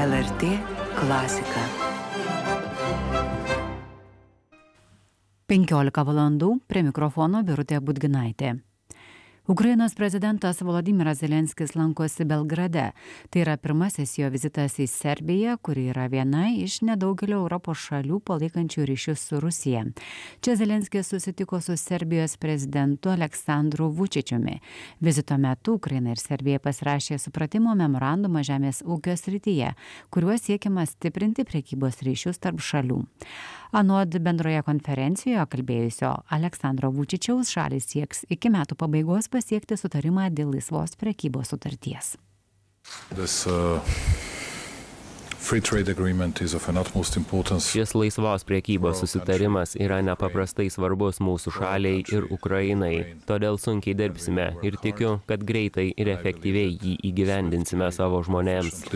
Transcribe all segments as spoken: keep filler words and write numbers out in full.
L R T klasika. penkiolika valandų, prie mikrofono Birutė Budginaitė. Ukrainos prezidentas Volodymyras Zelenskis lankosi Belgrade. Tai yra pirmasis jo vizitas į Serbiją, kuri yra viena iš nedaugelio Europos šalių palaikančių ryšius su Rusija. Čia Zelenskis susitiko su Serbijos prezidentu Aleksandru Vučičiumi. Vizito metu Ukraina ir Serbija pasirašė supratimo memorandumą žemės ūkio srityje, kuriuo siekiama stiprinti prekybos ryšius tarp šalių. Anot bendroje konferencijoje kalbėjusio Aleksandro Vučičiaus šalys sieks iki metų pabaigos pasiekti sutarimą dėl laisvos prekybos sutarties. This, uh, free trade agreement is of an utmost importance. Šis laisvos prekybos susitarimas yra nepaprastai svarbus mūsų šaliai ir Ukrainai. Todėl sunkiai dirbsime ir tikiu, kad greitai ir efektyviai jį įgyvendinsime savo žmonėms.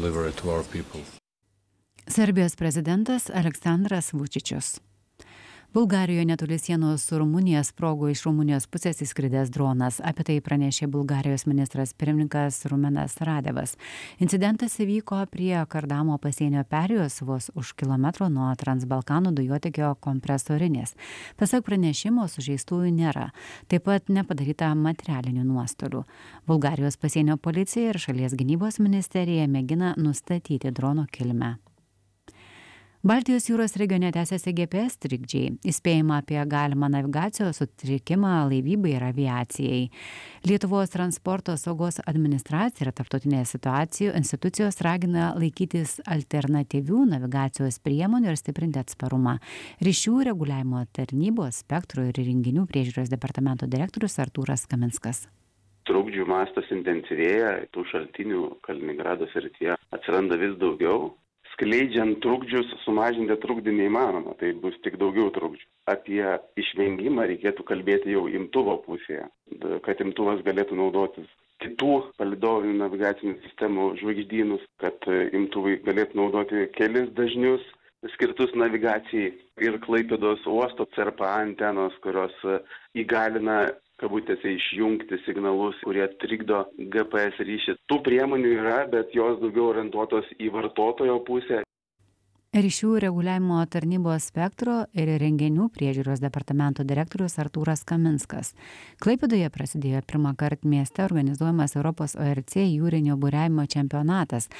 Serbijos prezidentas Aleksandras Vučičius. Bulgarijoje netoli sienos su Rumunija sprogo iš Rumunijos pusės įskridęs dronas. Apie tai pranešė Bulgarijos ministras pirmininkas Rumenas Radevas. Incidentas įvyko prie Kardamo pasienio perėjos vos už kilometro nuo Transbalkanų dujotiekio kompresorinės. Pasak pranešimo, sužeistųjų nėra. Taip pat nepadaryta materialinių nuostolių. Bulgarijos pasienio policija ir šalies gynybos ministerija mėgina nustatyti drono kilmę. Baltijos jūros regione tęsiasi G P S trikdžiai. Įspėjama apie galimą navigacijos sutrikimą laivybai ir aviacijai. Lietuvos transporto saugos administracija ir tarptautinės situacijų institucijos ragina laikytis alternatyvių navigacijos priemonių ir stiprinti atsparumą. Ryšių reguliavimo tarnybos, spektro ir renginių priežiūros departamento direktorius Artūras Kaminskas. Trukdžių mastas intensyvėja, tų šaltinių Kaliningrado srityje atsiranda vis daugiau. Skleidžiant trukdžius, sumažinti trukdį neįmanoma, tai bus tik daugiau trukdžių. Apie išvengimą reikėtų kalbėti jau imtuvo pusėje, kad imtuvas galėtų naudotis kitų palydovinių navigacinių sistemų žvaigždynus, kad imtuvai galėtų naudoti kelis dažnius skirtus navigacijai ir Klaipėdos uosto C R P A antenos, kurios įgalina kabutėse išjungti signalus, kurie trikdo G P S ryšį. Tų priemonių yra, bet jos daugiau orientuotos į vartotojo pusę. Ryšių reguliavimo tarnybos spektro ir renginių priežiūros departamento direktorius Artūras Kaminskas. Klaipėdoje prasidėjo pirmą kartą mieste organizuojamas Europos O R C jūrinio buriavimo čempionatas.